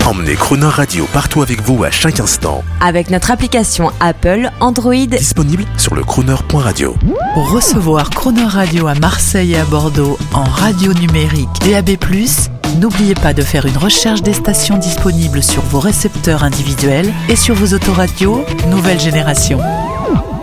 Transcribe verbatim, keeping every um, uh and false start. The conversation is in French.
Emmenez Crooner Radio partout avec vous à chaque instant. Avec notre application Apple, Android, disponible sur le crooner point radio. Pour recevoir Crooner Radio à Marseille et à Bordeaux en radio numérique D A B plus, n'oubliez pas de faire une recherche des stations disponibles sur vos récepteurs individuels et sur vos autoradios nouvelle génération.